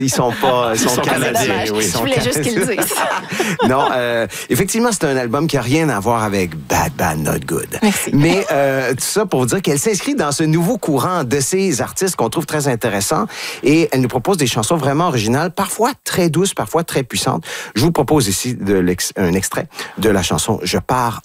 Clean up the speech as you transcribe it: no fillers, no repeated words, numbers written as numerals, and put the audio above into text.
Ils sont canadiens. Oui. Je voulais juste qu'ils le disent. Non, effectivement, c'est un album qui n'a rien à voir avec Bad, Bad, Not Good. Merci. Mais tout ça pour vous dire qu'elle s'inscrit dans ce nouveau courant de ces artistes qu'on trouve très intéressant et elle nous propose des chansons vraiment originales, parfois très douces, parfois très puissantes. Je vous propose ici un extrait de la chanson « Je pars